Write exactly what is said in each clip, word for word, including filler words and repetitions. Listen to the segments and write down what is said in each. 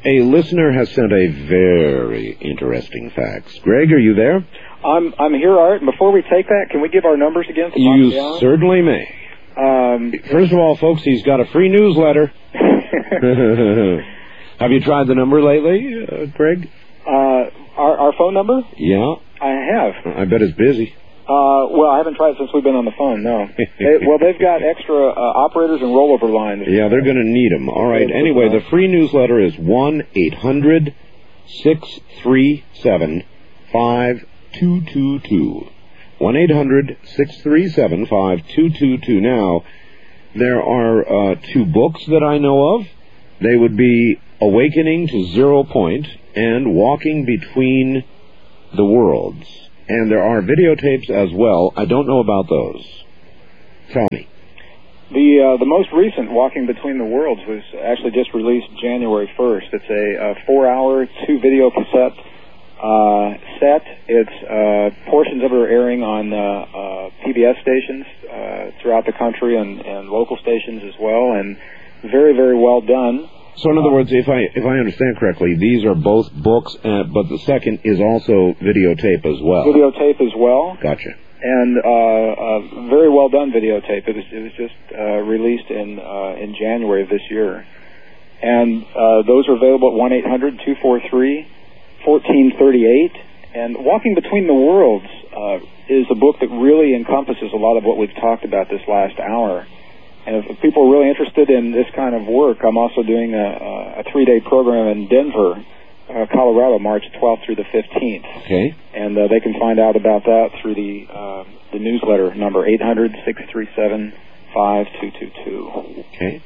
A listener has sent a very interesting fax. Greg, are you there? I'm I'm here, Art. And before we take that, can we give our numbers again? For you Bob certainly may. Um, First of all, folks, he's got a free newsletter. Have you tried the number lately, uh, Greg? Uh, our, our phone number? Yeah. I have. I bet it's busy. Uh, well, I haven't tried it since we've been on the phone, no. they, well, they've got extra uh, operators and rollover lines. Yeah, they're going to need them. All right. Anyway, the free newsletter is one eight hundred six three seven five two two two. one eight hundred six three seven five two two two. Now, there are uh, two books that I know of. They would be Awakening to Zero Point and Walking Between the Worlds. And there are videotapes as well. I don't know about those. Tell me. The uh, the most recent, Walking Between the Worlds, was actually just released January first. It's a, a four-hour, two-video cassette uh, set. It's uh, portions of it are airing on uh, uh, P B S stations uh, throughout the country and, and local stations as well, and very, very well done. So, in other words, if I if I understand correctly, these are both books, uh, but the second is also videotape as well. Videotape as well. Gotcha. And uh, uh, very well done videotape. It was it was just uh, released in uh, in January of this year, and uh, those are available at one eight hundred two four three one four three eight. And Walking Between the Worlds uh, is a book that really encompasses a lot of what we've talked about this last hour. And if people are really interested in this kind of work, I'm also doing a, a three-day program in Denver, uh, Colorado, March twelfth through the fifteenth. Okay. And uh, they can find out about that through the uh, the newsletter number eight hundred six three seven five two two two. Okay.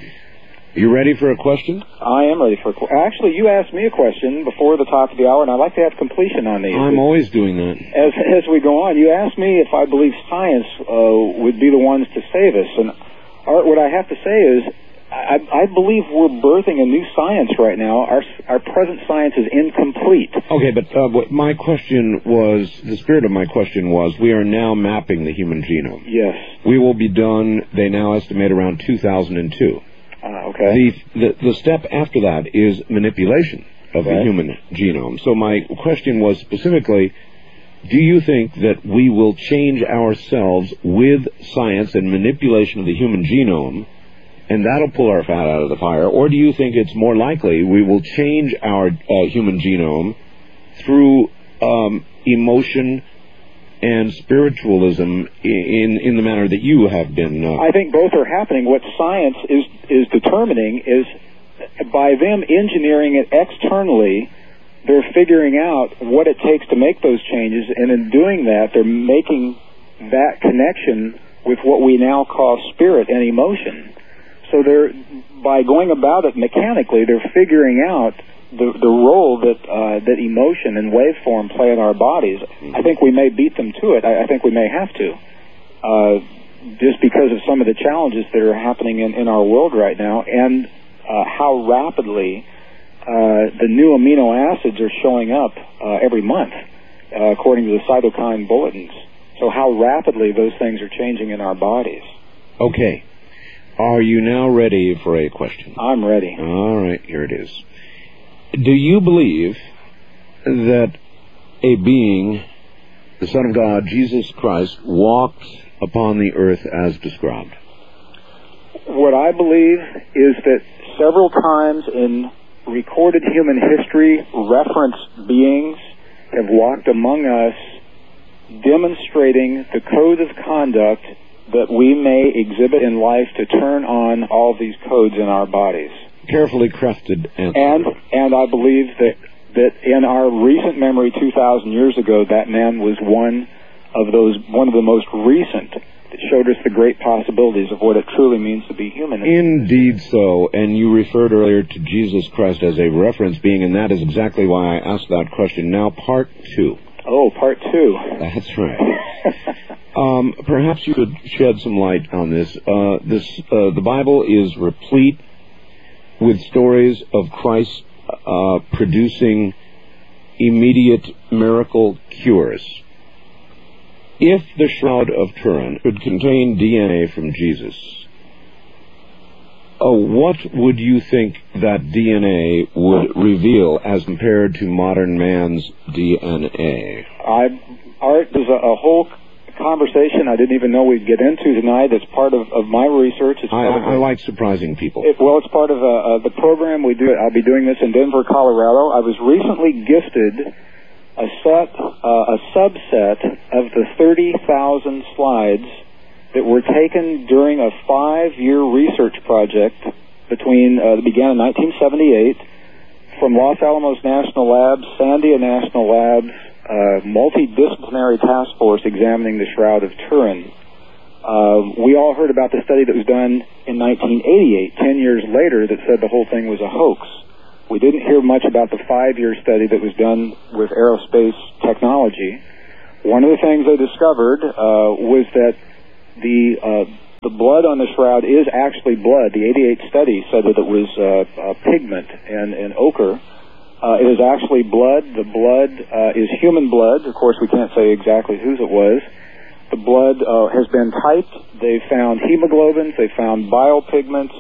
You ready for a question? I am ready for a question. Actually, you asked me a question before the top of the hour, and I'd like to have completion on these. I'm always doing that. As as we go on, you asked me if I believe science uh, would be the ones to save us, and Art, what I have to say is, I, I believe we're birthing a new science right now. Our our present science is incomplete. Okay, but uh, what my question was, the spirit of my question was, we are now mapping the human genome. Yes. We will be done, they now estimate, around two thousand two. Uh, okay. The, the, the step after that is manipulation of right. the human genome. So my question was specifically, do you think that we will change ourselves with science and manipulation of the human genome, and that'll pull our fat out of the fire? Or do you think it's more likely we will change our uh, human genome through um, emotion and spiritualism in in the manner that you have been? Uh, I think both are happening. What science is, is determining is by them engineering it externally, they're figuring out what it takes to make those changes, and in doing that, they're making that connection with what we now call spirit and emotion. So they're, by going about it mechanically, they're figuring out the the role that uh, that emotion and waveform play in our bodies. I think we may beat them to it. I, I think we may have to, uh, just because of some of the challenges that are happening in, in our world right now, and uh, how rapidly Uh, the new amino acids are showing up uh, every month, uh, according to the cytokine bulletins. So how rapidly those things are changing in our bodies. Okay. Are you now ready for a question? I'm ready. All right, here it is. Do you believe that a being, the Son of God, Jesus Christ, walked upon the earth as described? What I believe is that several times in recorded human history, referenced beings have walked among us, demonstrating the code of conduct that we may exhibit in life to turn on all these codes in our bodies. Carefully crafted answer. And and I believe that that in our recent memory, two thousand years ago, that man was one of those one of the most recent. It showed us the great possibilities of what it truly means to be human. Indeed so, and you referred earlier to Jesus Christ as a reference being, and that is exactly why I asked that question. Now, part two. Oh, part two. That's right. um, perhaps you could shed some light on this. Uh, this uh, the Bible is replete with stories of Christ uh, producing immediate miracle cures. If the Shroud of Turin could contain D N A from Jesus, uh, what would you think that D N A would reveal as compared to modern man's D N A? I, Art, there's a, a whole conversation I didn't even know we'd get into tonight. It's part of, of my research. It's I, part I, I of, like surprising people. It, well, it's part of uh, uh, the program we do. I'll be doing this in Denver, Colorado. I was recently gifted a set, uh, a subset of the thirty thousand slides that were taken during a five-year research project between uh, that began in nineteen seventy-eight from Los Alamos National Labs, Sandia National Labs, uh, multidisciplinary task force examining the Shroud of Turin. Uh, we all heard about the study that was done in nineteen eighty-eight, ten years later, that said the whole thing was a hoax. We didn't hear much about the five-year study that was done with aerospace technology. One of the things they discovered uh, was that the uh, the blood on the shroud is actually blood. The eighty-eight study said that it was uh, uh, pigment and, and ochre. Uh, it is actually blood. The blood uh, is human blood. Of course, we can't say exactly whose it was. The blood uh, has been typed. They found hemoglobins. They found bile pigments.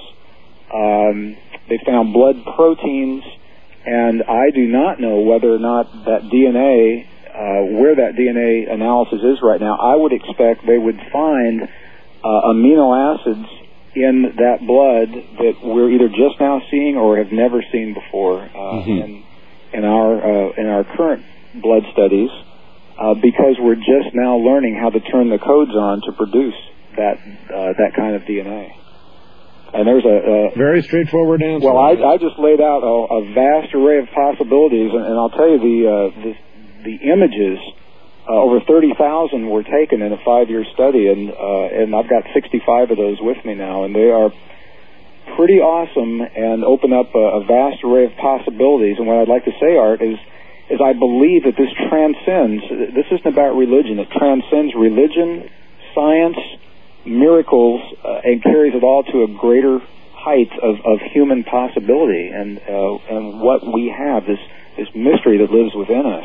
Um, they found blood proteins. And I do not know whether or not that D N A, uh, where that D N A analysis is right now. I would expect they would find uh, amino acids in that blood that we're either just now seeing or have never seen before uh, mm-hmm. in, in our uh, in our current blood studies, uh, because we're just now learning how to turn the codes on to produce that uh, that kind of D N A. And there's a, a very straightforward answer. Well, I, I just laid out a, a vast array of possibilities, and, and I'll tell you the uh, the, the images. Uh, over thirty thousand were taken in a five-year study, and uh, and I've got sixty-five of those with me now, and they are pretty awesome and open up a, a vast array of possibilities. And what I'd like to say, Art, is is I believe that this transcends. This isn't about religion. It transcends religion, science, miracles, uh, and carries it all to a greater height of, of human possibility and uh, and what we have, this this mystery that lives within us.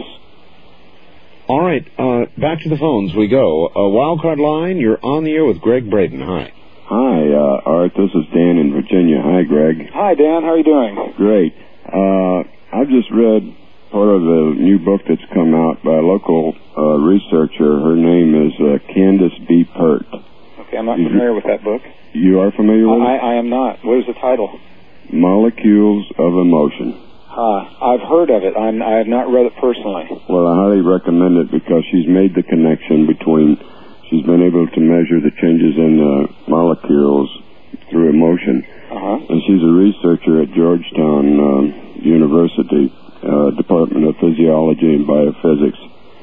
All right, uh, back to the phones we go. Uh, Wildcard line, you're on the air with Greg Braden. Hi. Hi, uh, Art. This is Dan in Virginia. Hi, Greg. Hi, Dan. How are you doing? Great. Uh, I've just read part of the new book that's come out by a local uh, researcher. Her name is uh, Candace B. Pert. Okay, I'm not familiar with that book. You are familiar with I, it? I am not. What is the title? Molecules of Emotion. Uh, I've heard of it. I'm, I have not read it personally. Well, I highly recommend it because she's made the connection between, she's been able to measure the changes in the molecules through emotion. Uh-huh. And she's a researcher at Georgetown um, University, uh, Department of Physiology and Biophysics.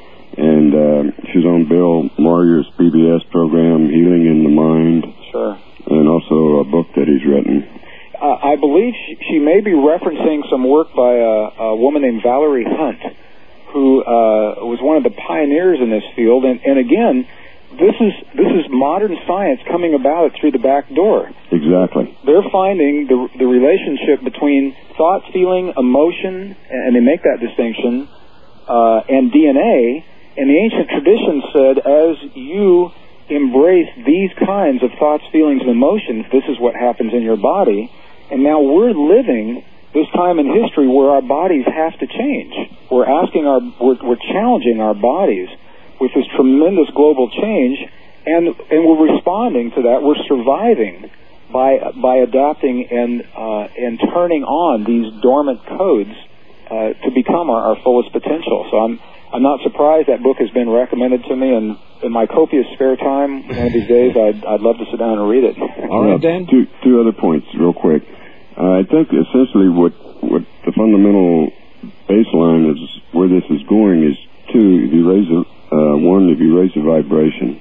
And uh, she's on Bill Moyer's P B S program, Healing in the Mind. Sure. And also a book that he's written. Uh, I believe she, she may be referencing some work by a, a woman named Valerie Hunt, who uh, was one of the pioneers in this field. And, and again, this is this is modern science coming about it through the back door. Exactly. They're finding the the relationship between thought, feeling, emotion, and they make that distinction, uh, and D N A. And the ancient tradition said, as you embrace these kinds of thoughts, feelings, and emotions, this is what happens in your body. And now we're living this time in history where our bodies have to change. We're asking our, we're, we're challenging our bodies with this tremendous global change, and and we're responding to that. We're surviving by by adapting and uh, and turning on these dormant codes uh, to become our, our fullest potential. So I'm I'm not surprised that book has been recommended to me, and in my copious spare time, one of these days, I'd, I'd love to sit down and read it. All right, Dan. Two, two other points, real quick. Uh, I think essentially what, what the fundamental baseline is, where this is going, is two, if you raise a, uh, one, if you raise the vibration,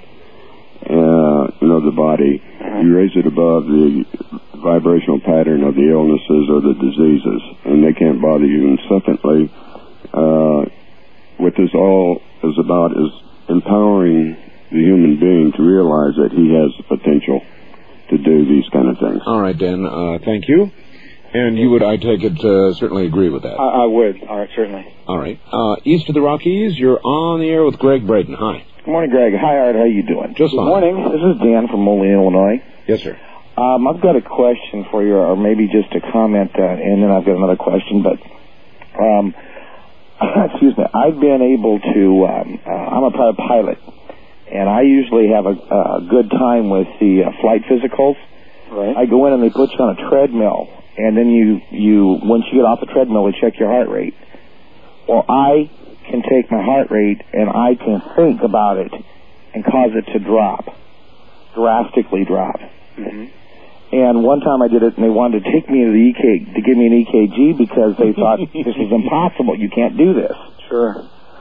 uh, you know, the body, uh-huh. you raise it above the vibrational pattern of the illnesses or the diseases, and they can't bother you. And secondly, uh, what this all is about is empowering the human being to realize that he has the potential to do these kind of things. All right, Dan. Uh, thank you. And you would, I take it, uh, certainly agree with that. I, I would. All right, certainly. All right. Uh, east of the Rockies, you're on the air with Greg Braden. Hi. Good morning, Greg. Hi, Art. How you doing? Just Good fine. morning. This is Dan from Moline, Illinois. Yes, sir. Um, I've got a question for you, or maybe just a comment, uh, and then I've got another question. But, um, excuse me, I've been able to. Um, uh, I'm a private pilot, and I usually have a, a good time with the uh, flight physicals. Right. I go in and they put you on a treadmill, and then you, you once you get off the treadmill, they check your heart rate. Well, I can take my heart rate and I can think about it and cause it to drop, drastically drop. Mm-hmm. And one time I did it, and they wanted to take me to the E K to give me an E K G because they thought this was impossible. You can't do this. Sure.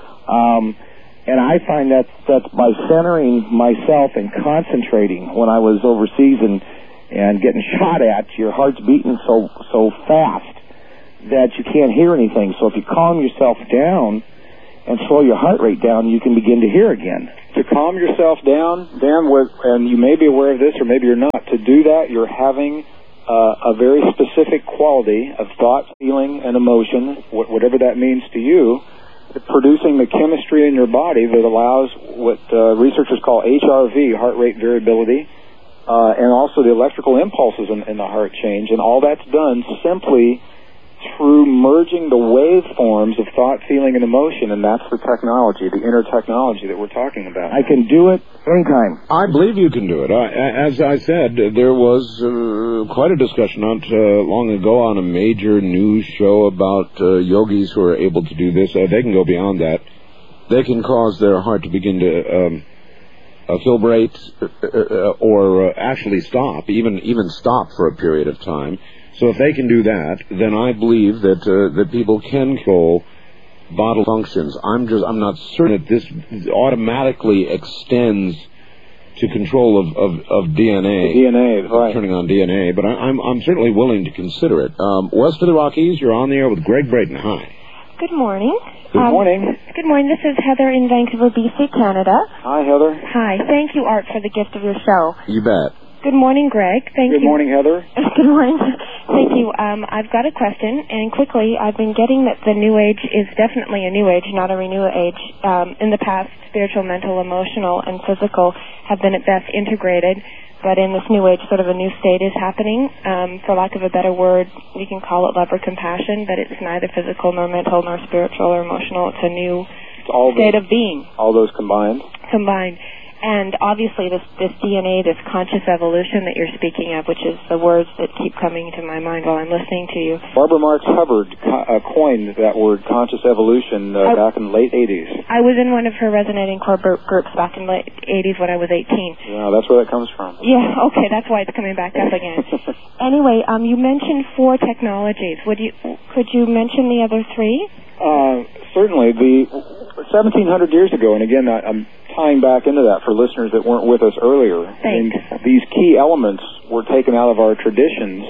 Um, and I find that that's by centering myself and concentrating. When I was overseas and and getting shot at, your heart's beating so so fast that you can't hear anything. So if you calm yourself down and slow your heart rate down, you can begin to hear again. To calm yourself down, Dan, and you may be aware of this or maybe you're not, to do that you're having uh, a very specific quality of thought, feeling, and emotion, whatever that means to you, producing the chemistry in your body that allows what uh, researchers call H R V, heart rate variability, uh, and also the electrical impulses in, in the heart change. And all that's done simply through merging the waveforms of thought, feeling, and emotion, and that's the technology, the inner technology that we're talking about. I can do it anytime. I believe you can do it. I, as I said, there was uh, quite a discussion not uh, long ago on a major news show about uh, yogis who are able to do this. Uh, they can go beyond that. They can cause their heart to begin to um, uh, fibrate uh, uh, or uh, actually stop, even even stop for a period of time. So if they can do that, then I believe that uh, that people can control bodily functions. I'm just I'm not certain that this automatically extends to control of, of, of D N A. The D N A, right. Turning on D N A, but I, I'm I'm certainly willing to consider it. Um, west of the Rockies, you're on the air with Greg Braden. Hi. Good morning. Good um, morning. Good morning. This is Heather in Vancouver, B C, Canada. Hi, Heather. Hi. Thank you, Art, for the gift of your show. You bet. Good morning, Greg. Thank Good you. Good morning, Heather. Good morning. Thank you. Um, I've got a question, and quickly, I've been getting that the New Age is definitely a New Age, not a Renew Age. Um, in the past, spiritual, mental, emotional, and physical have been at best integrated, but in this New Age, sort of a new state is happening. Um, for lack of a better word, we can call it love or compassion, but it's neither physical nor mental nor spiritual or emotional. It's a new it's all state those, of being. All those combined? Combined. And obviously this, this D N A, this conscious evolution that you're speaking of, which is the words that keep coming to my mind while I'm listening to you. Barbara Marx Hubbard co- uh, coined that word, conscious evolution, uh, I, back in the late eighties. I was in one of her resonating core groups back in the late eighties when I was eighteen. Yeah, that's where that comes from. Yeah, okay, that's why it's coming back up again. Anyway, um, you mentioned four technologies. Would you, could you mention the other three? Uh, certainly. The seventeen hundred years ago, and again, I, I'm tying back into that for listeners that weren't with us earlier. Thanks. And these key elements were taken out of our traditions.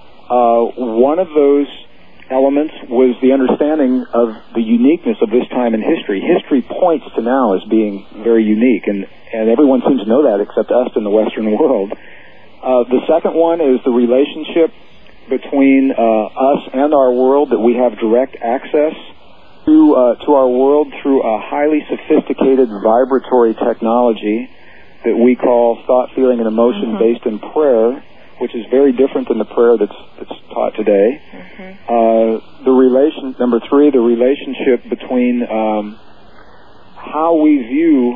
Uh, one of those elements was the understanding of the uniqueness of this time in history. History points to now as being very unique, and, and everyone seems to know that except us in the Western world. Uh, the second one is the relationship between uh, us and our world, that we have direct access to uh, to our world through a highly sophisticated vibratory technology that we call thought, feeling, and emotion mm-hmm. based in prayer, which is very different than the prayer that's that's taught today. Mm-hmm. Uh, the relation number three, the relationship between um, how we view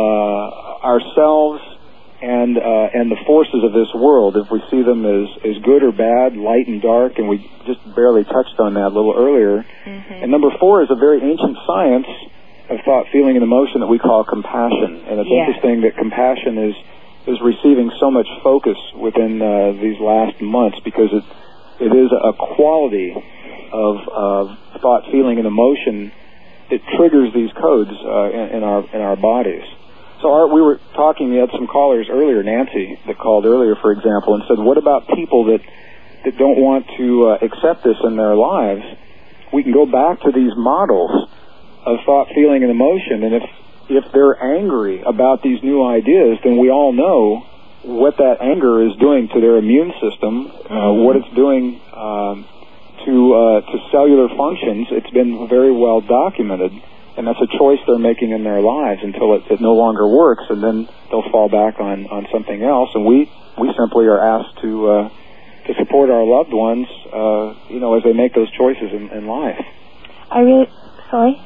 uh, ourselves and uh, and the forces of this world, if we see them as, as good or bad, light and dark, and we just barely touched on that a little earlier. Mm-hmm. And number four is a very ancient science of thought, feeling, and emotion that we call compassion. And it's yeah. interesting that compassion is is receiving so much focus within uh, these last months, because it it is a quality of, of thought, feeling, and emotion that triggers these codes uh, in, in our in our bodies. So Art, we were talking, we had some callers earlier, Nancy, that called earlier, for example, and said, what about people that, that don't want to uh, accept this in their lives? We can go back to these models of thought, feeling, and emotion, and if if they're angry about these new ideas, then we all know what that anger is doing to their immune system, uh, what it's doing um, to uh, to cellular functions. It's been very well documented. And that's a choice they're making in their lives until it, it no longer works, and then they'll fall back on, on something else. And we we simply are asked to uh, to support our loved ones, uh, you know, as they make those choices in, in life. I really, sorry?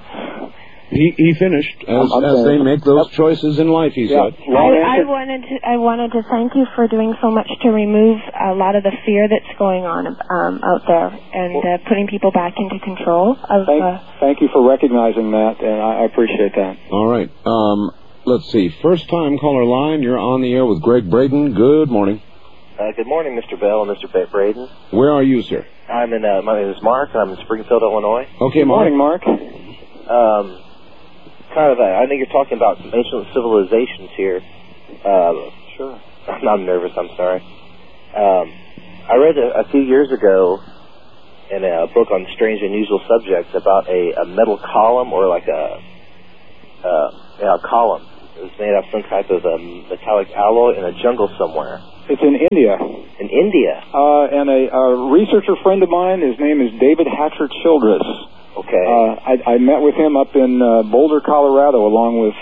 He he finished as, I'm as they saying- make those choices in life, he Yeah. said. Long I, I answer. wanted to I wanted to thank you for doing so much to remove a lot of the fear that's going on um, out there and uh, putting people back into control of. Thank, Uh, thank you for recognizing that, and I, I appreciate that. All right. Um, let's see. First time caller line. You're on the air with Greg Braden. Good morning. Uh, good morning, Mister Bell and Mister Ba- Braden. Where are you, sir? I'm in. Uh, my name is Mark. I'm in Springfield, Illinois. Okay, Good Mark. morning, Mark. Um, kind of. A, I think you're talking about ancient civilizations here. Uh, Sure. I'm nervous. I'm sorry. Um, I read a, a few years ago in a book on strange and unusual subjects about a, a metal column or like a uh, yeah, a column. It was made out of some type of um, metallic alloy in a jungle somewhere It's in India. in India. Uh, and a, a researcher friend of mine, his name is David Hatcher Childress. Okay. Uh, I, I met with him up in uh, Boulder, Colorado, along with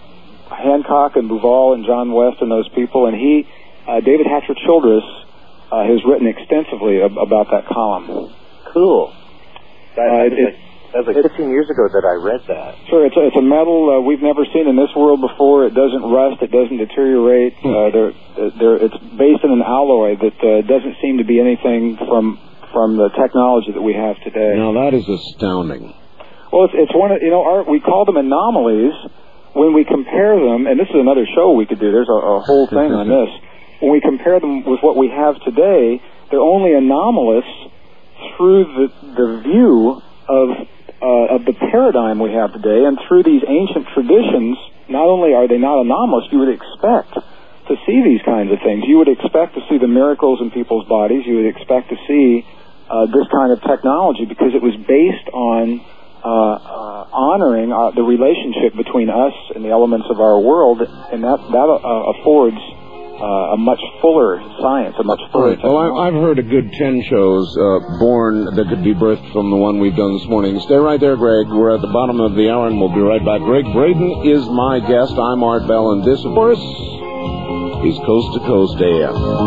Hancock and Buval and John West and those people. And he, uh, David Hatcher Childress, uh, has written extensively ab- about that column. Cool. That, Uh, that, was it- like, that was like fifteen years ago that I read that. Sure, it's a, it's a metal uh, we've never seen in this world before. It doesn't rust. It doesn't deteriorate. Hmm. Uh, they're, they're, it's based in an alloy that uh, doesn't seem to be anything from from the technology that we have today. Now, that is astounding. Well, it's, it's one of, you know, our, we call them anomalies when we compare them, and this is another show we could do. There's a, a whole thing on this. When we compare them with what we have today, they're only anomalous through the, the view of, uh, of the paradigm we have today, and through these ancient traditions. Not only are they not anomalous, you would expect to see these kinds of things. You would expect to see the miracles in people's bodies. You would expect to see uh, this kind of technology because it was based on uh, uh, honoring uh, the relationship between us and the elements of our world, and that that uh, affords uh, a much fuller science, a much All fuller right. Well, technology. I, I've heard a good ten shows uh, born that could be birthed from the one we've done this morning. Stay right there, Greg. We're at the bottom of the hour, and we'll be right back. Greg Braden is my guest. I'm Art Bell, and this, of course, is Coast to Coast A M.